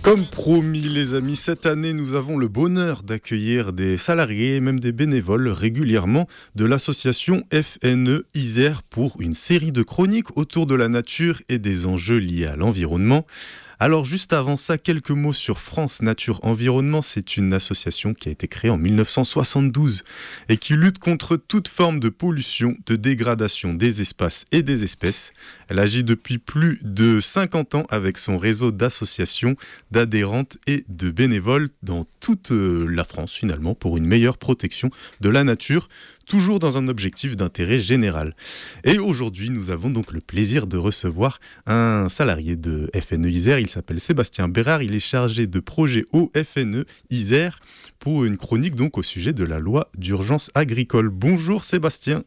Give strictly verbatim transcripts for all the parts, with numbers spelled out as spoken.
Comme promis les amis, cette année nous avons le bonheur d'accueillir des salariés et même des bénévoles régulièrement de l'association F N E Isère pour une série de chroniques autour de la nature et des enjeux liés à l'environnement. Alors juste avant ça, quelques mots sur France Nature Environnement. C'est une association qui a été créée en dix-neuf cent soixante-douze et qui lutte contre toute forme de pollution, de dégradation des espaces et des espèces. Elle agit depuis plus de cinquante ans avec son réseau d'associations, d'adhérentes et de bénévoles dans toute la France finalement pour une meilleure protection de la nature, toujours dans un objectif d'intérêt général. Et aujourd'hui, nous avons donc le plaisir de recevoir un salarié de F N E Isère. Il s'appelle Sébastien Bérard. Il est chargé de projet au F N E Isère pour une chronique donc au sujet de la loi d'urgence agricole. Bonjour Sébastien.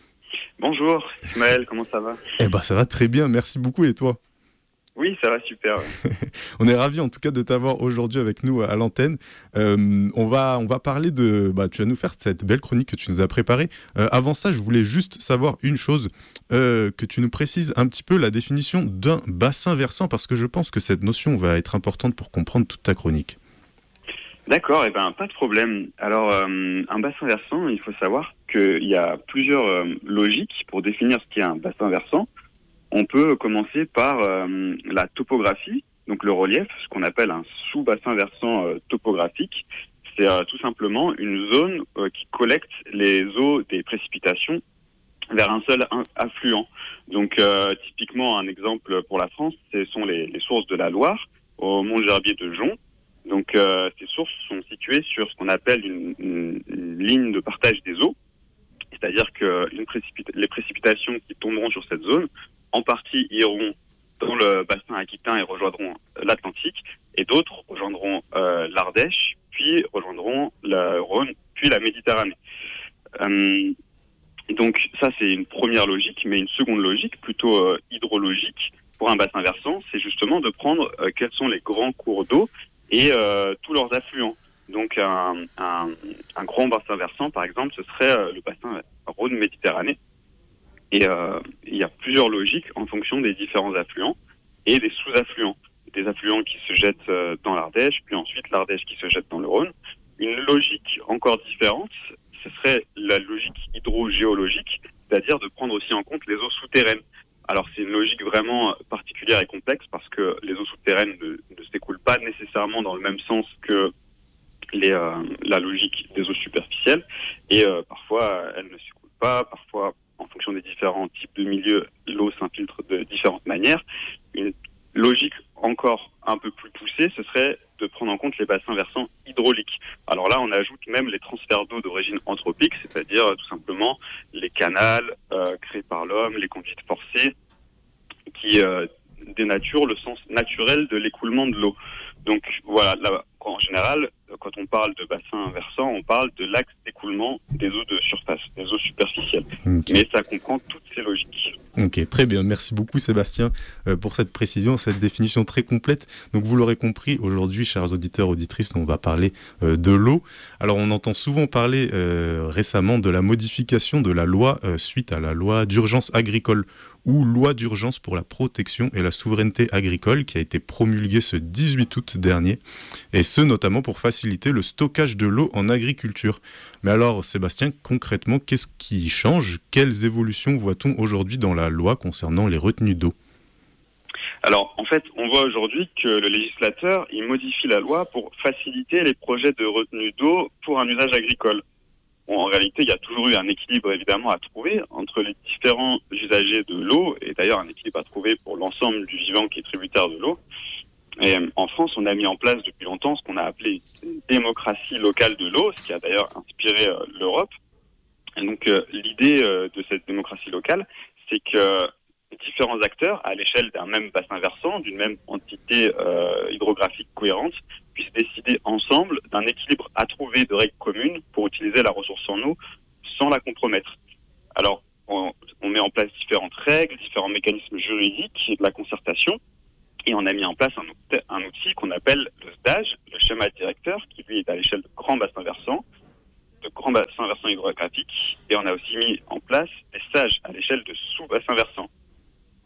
Bonjour Ismaël, comment ça va ? Eh ben ça va très bien, merci beaucoup. Et toi ? Oui, ça va super. On est ravis en tout cas de t'avoir aujourd'hui avec nous à l'antenne. Euh, on, va, on va parler de... Bah, tu vas nous faire cette belle chronique que tu nous as préparée. Euh, avant ça, je voulais juste savoir une chose, euh, que tu nous précises un petit peu la définition d'un bassin versant, parce que je pense que cette notion va être importante pour comprendre toute ta chronique. D'accord, et eh ben pas de problème. Alors, euh, un bassin versant, il faut savoir qu'il y a plusieurs euh, logiques pour définir ce qu'est un bassin versant. On peut commencer par euh, la topographie, donc le relief, ce qu'on appelle un sous-bassin versant euh, topographique. C'est euh, tout simplement une zone euh, qui collecte les eaux des précipitations vers un seul un, affluent. Donc euh, typiquement, un exemple pour la France, ce sont les, les sources de la Loire, au Mont-Gerbier de Jonc. Donc euh, ces sources sont situées sur ce qu'on appelle une, une, une ligne de partage des eaux, c'est-à-dire que une précipita- les précipitations qui tomberont sur cette zone en partie iront dans le bassin aquitain et rejoindront l'Atlantique, et d'autres rejoindront euh, l'Ardèche, puis rejoindront le Rhône, puis la Méditerranée. Euh, donc ça, c'est une première logique, mais une seconde logique, plutôt euh, hydrologique, pour un bassin versant, c'est justement de prendre euh, quels sont les grands cours d'eau et euh, tous leurs affluents. Donc un, un, un grand bassin versant, par exemple, ce serait euh, le bassin Rhône-Méditerranée. Et euh, il y a plusieurs logiques en fonction des différents affluents et des sous-affluents. Des affluents qui se jettent euh, dans l'Ardèche, puis ensuite l'Ardèche qui se jette dans le Rhône. Une logique encore différente, ce serait la logique hydrogéologique, c'est-à-dire de prendre aussi en compte les eaux souterraines. Alors c'est une logique vraiment particulière et complexe parce que les eaux souterraines ne, ne s'écoulent pas nécessairement dans le même sens que les, euh, la logique des eaux superficielles. Et euh, parfois, elles ne s'écoulent pas, parfois... En fonction des différents types de milieux, l'eau s'infiltre de différentes manières. Une logique encore un peu plus poussée, ce serait de prendre en compte les bassins versants hydrauliques. Alors là, on ajoute même les transferts d'eau d'origine anthropique, c'est-à-dire euh, tout simplement les canals euh, créés par l'homme, les conduites forcées, qui euh, dénaturent le sens naturel de l'écoulement de l'eau. Donc voilà, là, en général, quand on parle de bassin versant, on parle de l'axe d'écoulement des eaux de surface, des eaux superficielles. Okay. Mais ça comprend toutes ces logiques. Ok, très bien. Merci beaucoup Sébastien euh, pour cette précision, cette définition très complète. Donc vous l'aurez compris, aujourd'hui, chers auditeurs, auditrices, on va parler euh, de l'eau. Alors on entend souvent parler euh, récemment de la modification de la loi euh, suite à la loi d'urgence agricole, ou loi d'urgence pour la protection et la souveraineté agricole qui a été promulguée ce dix-huit août dernier, et ce notamment pour faciliter le stockage de l'eau en agriculture. Mais alors Sébastien, concrètement, qu'est-ce qui change ? Quelles évolutions voit-on aujourd'hui dans la loi concernant les retenues d'eau ? Alors en fait, on voit aujourd'hui que le législateur il modifie la loi pour faciliter les projets de retenue d'eau pour un usage agricole. Bon, en réalité, il y a toujours eu un équilibre évidemment à trouver entre les différents usagers de l'eau, et d'ailleurs un équilibre à trouver pour l'ensemble du vivant qui est tributaire de l'eau. Et en France, on a mis en place depuis longtemps ce qu'on a appelé une démocratie locale de l'eau, ce qui a d'ailleurs inspiré euh, l'Europe. Et donc euh, l'idée euh, de cette démocratie locale, c'est que différents acteurs, à l'échelle d'un même bassin versant, d'une même entité euh, hydrographique cohérente, puissent décider ensemble d'un équilibre à trouver de règles communes pour utiliser la ressource en eau sans la compromettre. Alors, on, on met en place différentes règles, différents mécanismes juridiques et de la concertation, et on a mis en place un, un outil qu'on appelle le S D A G, le schéma directeur, qui lui est à l'échelle de grands bassins versants, de grands bassins versants hydrographiques, et on a aussi mis en place des S A G à l'échelle de sous-bassins versants.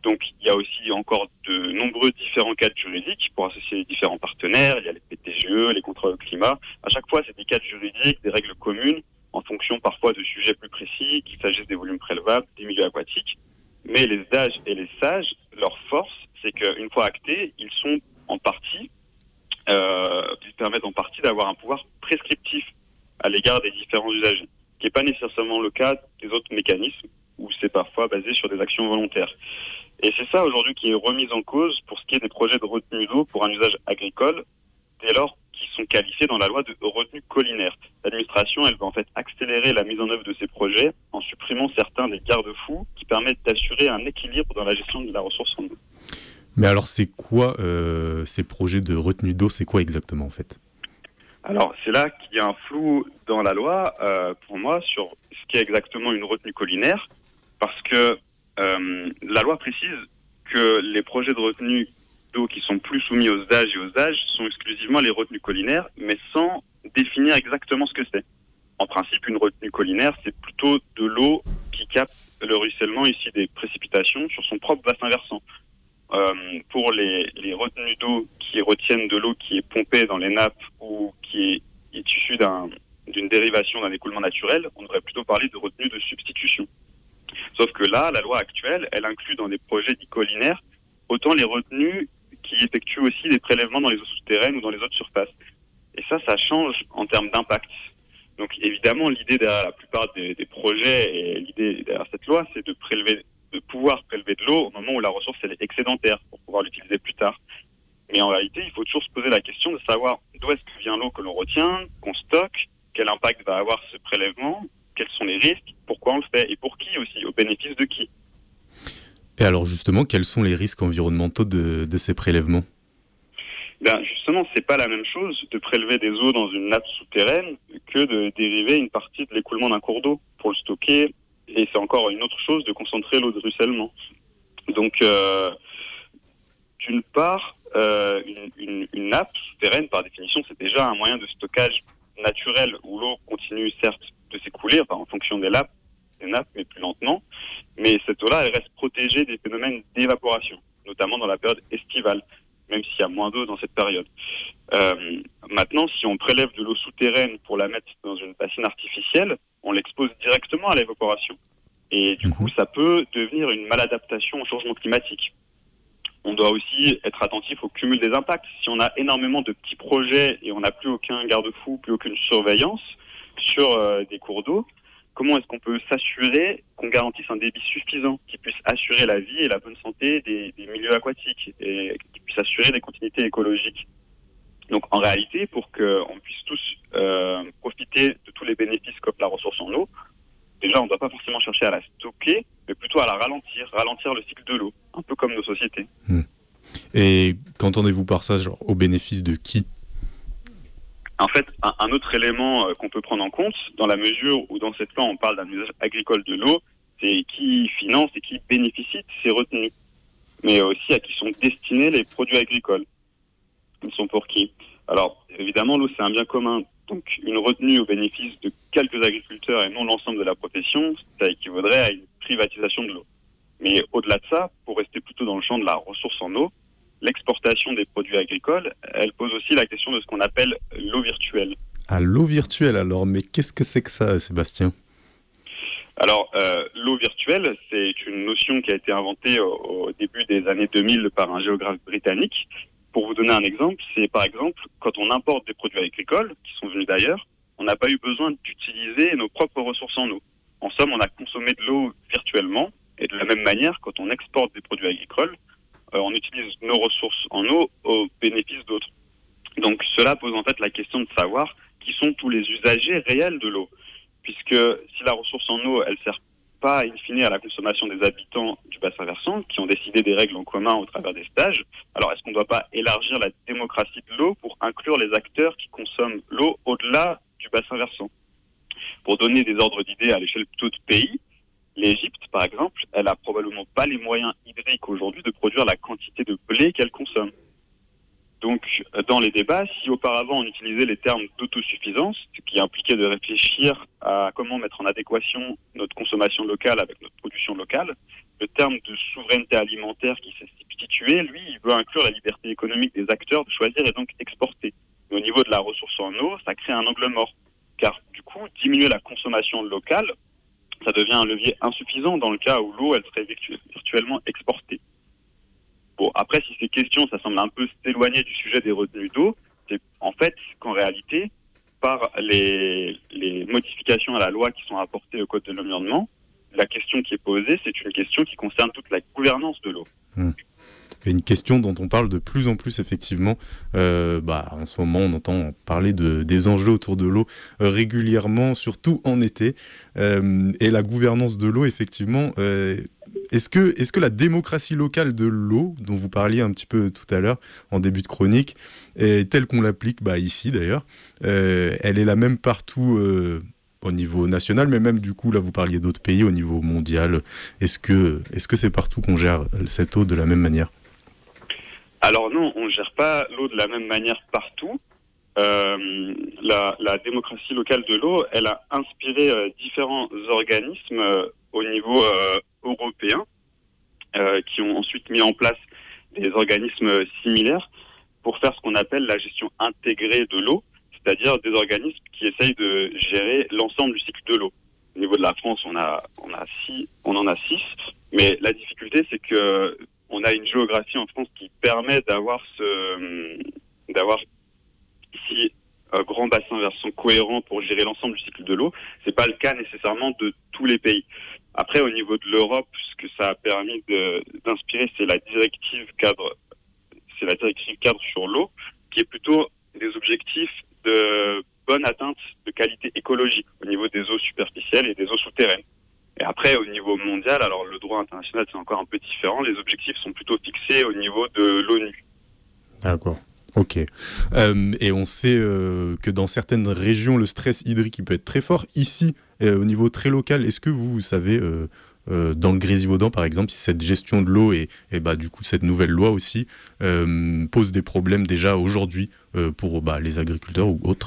Donc, il y a aussi encore de nombreux différents cadres juridiques pour associer les différents partenaires. Il y a les P T G E, les contrôles climat. À chaque fois, c'est des cadres juridiques, des règles communes, en fonction parfois de sujets plus précis, qu'il s'agisse des volumes prélevables, des milieux aquatiques. Mais les S D A G et les S A G, leur force, c'est qu'une fois actés, ils sont en partie, euh, ils permettent en partie d'avoir un pouvoir prescriptif à l'égard des différents usagers, ce qui n'est pas nécessairement le cas des autres mécanismes, où c'est parfois basé sur des actions volontaires. Et c'est ça aujourd'hui qui est remis en cause pour ce qui est des projets de retenue d'eau pour un usage agricole, dès lors qu'ils sont qualifiés dans la loi de retenue collinaire. L'administration, elle va en fait accélérer la mise en œuvre de ces projets en supprimant certains des garde-fous qui permettent d'assurer un équilibre dans la gestion de la ressource en eau. Mais alors c'est quoi euh, ces projets de retenue d'eau, c'est quoi exactement en fait ? Alors c'est là qu'il y a un flou dans la loi, euh, pour moi, sur ce qu'est exactement une retenue collinaire, parce que Euh, la loi précise que les projets de retenue d'eau qui sont plus soumis aux S D A G et aux S A G sont exclusivement les retenues collinaires, mais sans définir exactement ce que c'est. En principe, une retenue collinaire, c'est plutôt de l'eau qui capte le ruissellement issu des précipitations sur son propre bassin versant. Euh, pour les, les retenues d'eau qui retiennent de l'eau qui est pompée dans les nappes ou qui est, est issue d'un, d'une dérivation d'un écoulement naturel, on devrait plutôt parler de retenue de substitution. Sauf que là, la loi actuelle, elle inclut dans des projets dits collinaires autant les retenues qui effectuent aussi des prélèvements dans les eaux souterraines ou dans les eaux de surface. Et ça, ça change en termes d'impact. Donc évidemment, l'idée derrière la plupart des, des projets et l'idée derrière cette loi, c'est de prélever, de pouvoir prélever de l'eau au moment où la ressource elle est excédentaire pour pouvoir l'utiliser plus tard. Mais en réalité, il faut toujours se poser la question de savoir d'où est-ce que vient l'eau que l'on retient, qu'on stocke, quel impact va avoir ce prélèvement, quels sont les risques, pourquoi on le fait et pour qui aussi, au bénéfice de qui. Et alors justement, quels sont les risques environnementaux de, de ces prélèvements ? Ben justement, c'est pas la même chose de prélever des eaux dans une nappe souterraine que de dériver une partie de l'écoulement d'un cours d'eau pour le stocker. Et c'est encore une autre chose de concentrer l'eau de ruissellement. Donc, euh, d'une part, euh, une, une, une nappe souterraine, par définition, c'est déjà un moyen de stockage naturel où l'eau continue certes de s'écouler, enfin, en fonction des nappes, des nappes, mais plus lentement. Mais cette eau-là, elle reste protégée des phénomènes d'évaporation, notamment dans la période estivale, même s'il y a moins d'eau dans cette période. Euh, maintenant, si on prélève de l'eau souterraine pour la mettre dans une bassine artificielle, on l'expose directement à l'évaporation. Et du coup, ça peut devenir une maladaptation au changement climatique. On doit aussi être attentif au cumul des impacts. Si on a énormément de petits projets et on n'a plus aucun garde-fou, plus aucune surveillance sur euh, des cours d'eau, comment est-ce qu'on peut s'assurer qu'on garantisse un débit suffisant qui puisse assurer la vie et la bonne santé des, des milieux aquatiques et qui puisse assurer des continuités écologiques. Donc en réalité, pour qu'on puisse tous euh, profiter de tous les bénéfices qu'offre la ressource en eau, déjà on ne doit pas forcément chercher à la stocker, mais plutôt à la ralentir, ralentir le cycle de l'eau, un peu comme nos sociétés. Mmh. Et qu'entendez-vous par ça, genre, au bénéfice de qui ? En fait, un, un autre élément euh, qu'on peut prendre en compte, dans la mesure où dans cette loi on parle d'un usage agricole de l'eau, c'est qui finance et qui bénéficie de ces retenues, mais aussi à qui sont destinés les produits agricoles. Ils sont pour qui ? Alors, évidemment, l'eau c'est un bien commun, donc une retenue au bénéfice de quelques agriculteurs et non l'ensemble de la profession, ça équivaudrait à une privatisation de l'eau. Mais au-delà de ça, pour rester plutôt dans le champ de la ressource en eau, l'exportation des produits agricoles, elle pose aussi la question de ce qu'on appelle l'eau virtuelle. Ah, l'eau virtuelle alors, mais qu'est-ce que c'est que ça, Sébastien ? Alors, euh, l'eau virtuelle, c'est une notion qui a été inventée au, au début des années deux mille par un géographe britannique. Pour vous donner un exemple, c'est par exemple quand on importe des produits agricoles qui sont venus d'ailleurs, on n'a pas eu besoin d'utiliser nos propres ressources en eau. En somme, on a consommé de l'eau virtuellement, et de la même manière, quand on exporte des produits agricoles, euh, on utilise nos ressources en eau au bénéfice d'autres. Donc cela pose en fait la question de savoir qui sont tous les usagers réels de l'eau. Puisque si la ressource en eau, elle ne sert pas in fine à la consommation des habitants du bassin versant, qui ont décidé des règles en commun au travers des stages, alors est-ce qu'on ne doit pas élargir la démocratie de l'eau pour inclure les acteurs qui consomment l'eau au-delà du bassin versant ? Pour donner des ordres d'idées à l'échelle plutôt de pays, l'Égypte, par exemple, elle n'a probablement pas les moyens hydriques aujourd'hui de produire la quantité de blé qu'elle consomme. Donc, dans les débats, si auparavant on utilisait les termes d'autosuffisance, ce qui impliquait de réfléchir à comment mettre en adéquation notre consommation locale avec notre production locale, le terme de souveraineté alimentaire qui s'est substitué, lui, il veut inclure la liberté économique des acteurs de choisir et donc exporter. Mais au niveau de la ressource en eau, ça crée un angle mort. Car du coup, diminuer la consommation locale, ça devient un levier insuffisant dans le cas où l'eau, elle serait virtu- virtuellement exportée. Bon, après, si ces questions, ça semble un peu s'éloigner du sujet des retenues d'eau, c'est en fait qu'en réalité, par les, les modifications à la loi qui sont apportées au Code de l'environnement, la question qui est posée, c'est une question qui concerne toute la gouvernance de l'eau. Mmh. Et une question dont on parle de plus en plus, effectivement. Euh, bah, en ce moment, on entend parler de, des enjeux autour de l'eau euh, régulièrement, surtout en été. Euh, et la gouvernance de l'eau, effectivement, euh, est-ce que, est-ce que la démocratie locale de l'eau, dont vous parliez un petit peu tout à l'heure, en début de chronique, est telle qu'on l'applique bah, ici d'ailleurs, euh, elle est la même partout euh, au niveau national, mais même du coup, là, vous parliez d'autres pays au niveau mondial. Est-ce que, est-ce que c'est partout qu'on gère cette eau de la même manière ? Alors non, on ne gère pas l'eau de la même manière partout. Euh, la, la démocratie locale de l'eau, elle a inspiré euh, différents organismes euh, au niveau euh, européen euh, qui ont ensuite mis en place des organismes similaires pour faire ce qu'on appelle la gestion intégrée de l'eau, c'est-à-dire des organismes qui essayent de gérer l'ensemble du cycle de l'eau. Au niveau de la France, on a, on a six, on en a six, mais la difficulté, c'est que on a une géographie en France qui permet d'avoir ce, d'avoir ici un grand bassin versant cohérent pour gérer l'ensemble du cycle de l'eau. C'est pas le cas nécessairement de tous les pays. Après, au niveau de l'Europe, ce que ça a permis de, d'inspirer, c'est la directive cadre, c'est la directive cadre sur l'eau, qui est plutôt des objectifs de bonne atteinte de qualité écologique au niveau des eaux superficielles et des eaux souterraines. Et après, au niveau mondial, alors le droit international, c'est encore un peu différent. Les objectifs sont plutôt fixés au niveau de l'ONU. D'accord. Ok. Euh, et on sait euh, que dans certaines régions, le stress hydrique il peut être très fort. Ici, euh, au niveau très local, est-ce que vous, vous savez, euh, euh, dans le Grésivaudan, par exemple, si cette gestion de l'eau et, et bah, du coup cette nouvelle loi aussi euh, pose des problèmes déjà aujourd'hui euh, pour bah, les agriculteurs ou autres ?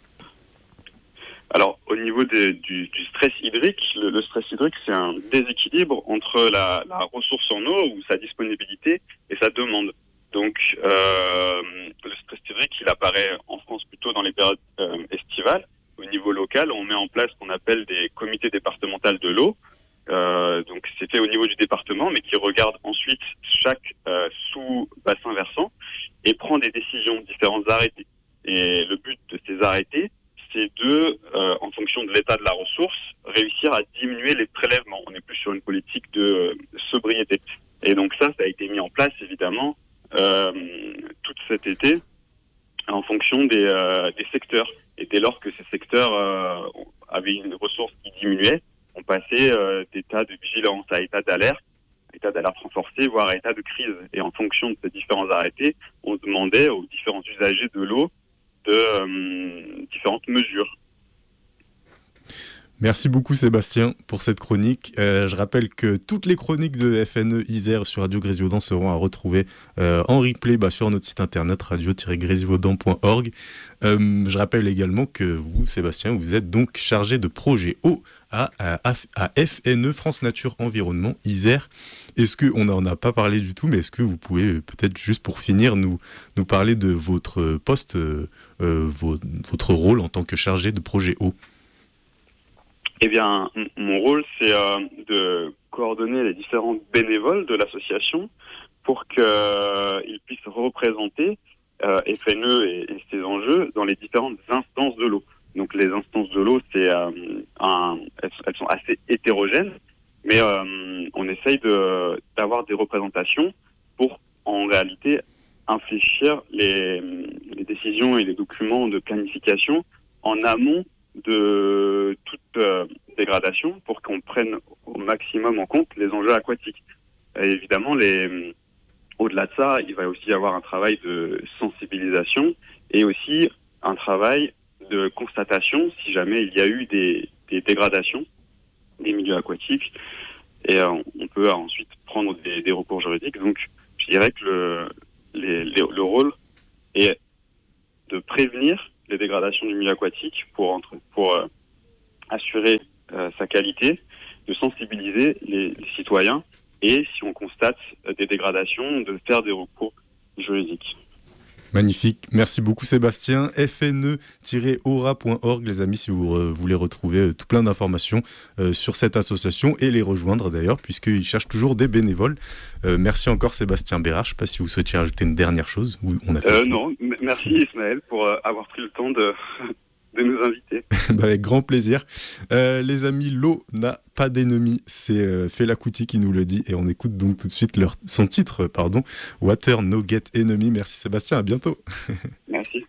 Alors, au niveau des, du, du stress hydrique, le, le stress hydrique, c'est un déséquilibre entre la, la ressource en eau ou sa disponibilité et sa demande. Donc, euh, le stress hydrique, il apparaît en France plutôt dans les périodes euh, estivales. Au niveau local, on met en place ce qu'on appelle des comités départementaux de l'eau. Euh, donc, c'est fait au niveau du département, mais qui regarde ensuite chaque euh, sous-bassin versant et prend des décisions, différents arrêtés. Et le but de ces arrêtés, c'est de, euh, en fonction de l'état de la ressource, réussir à diminuer les prélèvements. On est plus sur une politique de euh, sobriété. Et donc ça, ça a été mis en place, évidemment, euh, tout cet été, en fonction des, euh, des secteurs. Et dès lors que ces secteurs euh, avaient une ressource qui diminuait, on passait euh, d'état de vigilance à état d'alerte, état d'alerte renforcé, voire à état de crise. Et en fonction de ces différents arrêtés, on demandait aux différents usagers de l'eau de euh, différentes mesures. Merci beaucoup Sébastien pour cette chronique. Euh, je rappelle que toutes les chroniques de F N E Isère sur Radio Grésivaudan seront à retrouver euh, en replay bah, sur notre site internet radio tiret grésivaudan point org. Euh, je rappelle également que vous, Sébastien, vous êtes donc chargé de projet eau à, à, à F N E, France Nature Environnement Isère. Est-ce que, on n'en a pas parlé du tout, mais est-ce que vous pouvez peut-être juste pour finir nous, nous parler de votre poste, euh, euh, vos, votre rôle en tant que chargé de projet eau? Eh bien, m- mon rôle, c'est euh, de coordonner les différents bénévoles de l'association pour qu'ils puissent représenter euh, F N E et, et ses enjeux dans les différentes instances de l'eau. Donc, les instances de l'eau, c'est euh, un, elles, elles sont assez hétérogènes, mais euh, on essaye de, d'avoir des représentations pour, en réalité, infléchir les, les décisions et les documents de planification en amont de toute euh, dégradation pour qu'on prenne au maximum en compte les enjeux aquatiques. Et évidemment, les, au-delà de ça, il va aussi y avoir un travail de sensibilisation et aussi un travail de constatation si jamais il y a eu des, des dégradations des milieux aquatiques. Et euh, on peut ensuite prendre des, des recours juridiques. Donc, je dirais que le, les, les, le rôle est de prévenir les dégradations du milieu aquatique pour, entre, pour euh, assurer euh, sa qualité, de sensibiliser les, les citoyens et si on constate des dégradations, de faire des recours juridiques. Magnifique, merci beaucoup Sébastien. f n e tiret aura point org les amis, si vous euh, voulez retrouver euh, tout plein d'informations euh, sur cette association et les rejoindre d'ailleurs, puisqu'ils cherchent toujours des bénévoles. Euh, merci encore Sébastien Bérard, je ne sais pas si vous souhaitiez rajouter une dernière chose. Ou on a fait euh, non, m- merci Ismaël pour euh, avoir pris le temps de... de nous inviter. Bah avec grand plaisir. Euh, les amis, l'eau n'a pas d'ennemi. C'est euh, Fela Kuti qui nous le dit. Et on écoute donc tout de suite leur, son titre, pardon, Water No Get Enemy. Merci Sébastien, à bientôt. Merci.